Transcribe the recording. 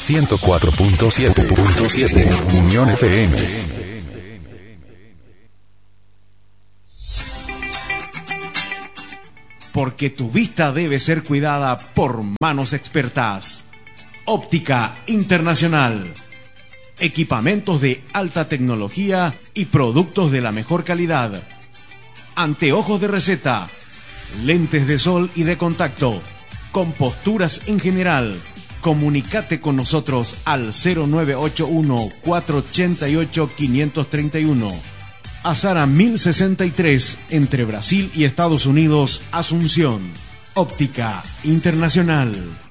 104.7 Unión FM. Porque tu vista debe ser cuidada por manos expertas. Óptica Internacional. Equipamientos de alta tecnología y productos de la mejor calidad. Anteojos de receta. Lentes de sol y de contacto. Con posturas en general. Comunícate con nosotros al 0981-488-531. Azara 1063, entre Brasil y Estados Unidos, Asunción. Óptica Internacional.